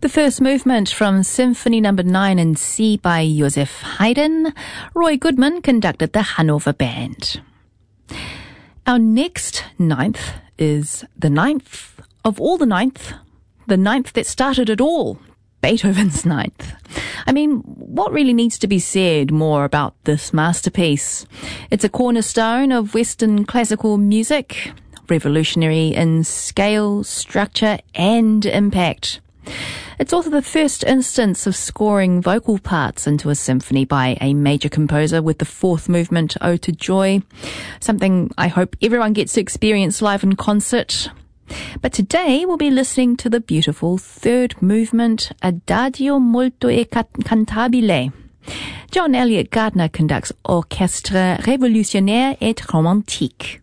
The first movement from Symphony No. 9 in C by Joseph Haydn. Roy Goodman conducted the Hanover Band. Our next ninth is the ninth of all the ninth that started it all, Beethoven's ninth. I mean, what really needs to be said more about this masterpiece? It's a cornerstone of Western classical music, revolutionary in scale, structure, and impact. It's also the first instance of scoring vocal parts into a symphony by a major composer with the fourth movement, Ode to Joy, something I hope everyone gets to experience live in concert. But today we'll be listening to the beautiful third movement, Adagio molto e cantabile. John Eliot Gardiner conducts Orchestre Révolutionnaire et Romantique.